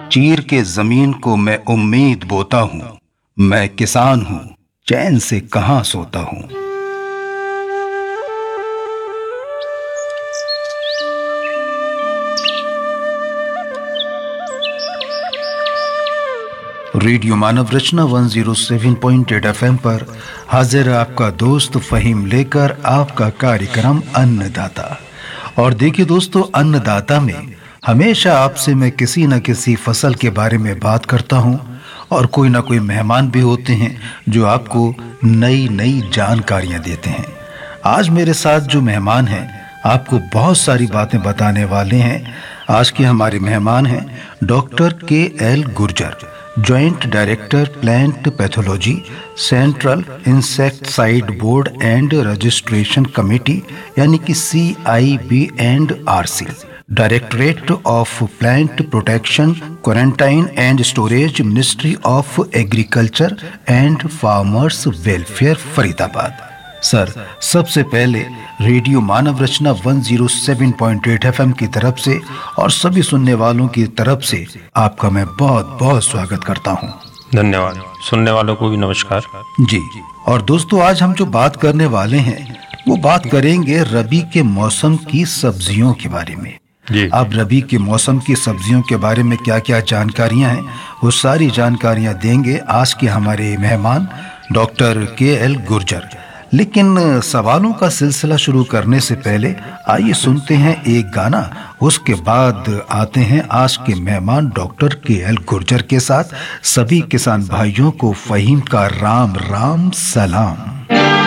चीर के जमीन को मैं उम्मीद बोता हूँ। मैं किसान हूँ, चैन से कहाँ सोता हूँ। रेडियो मानव रचना 107.8 FM पर हाजिर है आपका दोस्त फहीम लेकर आपका कार्यक्रम अन्नदाता। और देखिए दोस्तों, अन्नदाता में हमेशा आपसे मैं किसी न किसी फसल के बारे में बात करता हूं और कोई ना कोई मेहमान भी होते हैं जो आपको नई नई जानकारियां देते हैं। आज मेरे साथ जो मेहमान हैं आपको बहुत सारी बातें बताने वाले हैं। आज के हमारे मेहमान हैं doctor KL Gurjar, joint director plant pathology, central insecticide board and registration committee यानी कि CIB&RC, directorate of plant protection, quarantine and storage, ministry of agriculture and farmers welfare, Faridabad. Sir, सबसे पहले रेडियो मानव रचना 107.8 FM की तरफ से और सभी सुनने वालों की तरफ से आपका मैं बहुत बहुत स्वागत करता हूं। धन्यवाद। सुनने वालों को भी नमस्कार जी। और दोस्तों, आज हम जो बात करने वाले हैं वो बात करेंगे रबी के मौसम की सब्जियों के बारे में जी। अब रबी के मौसम की सब्जियों के बारे में क्या क्या जानकारियां हैं वो सारी जानकारियां देंगे आज के हमारे मेहमान डॉक्टर KL गुर्जर। लेकिन सवालों का सिलसिला शुरू करने से पहले आइए सुनते हैं एक गाना, उसके बाद आते हैं आज के मेहमान डॉक्टर KL गुर्जर के साथ। सभी किसान भाइयों को फहीम का राम राम सलाम।